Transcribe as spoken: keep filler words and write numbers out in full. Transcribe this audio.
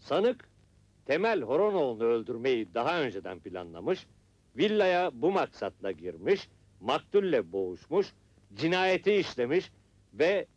Sanık, Temel Horonoğlu'nu öldürmeyi daha önceden planlamış, villaya bu maksatla girmiş, maktulle boğuşmuş, cinayeti işlemiş ve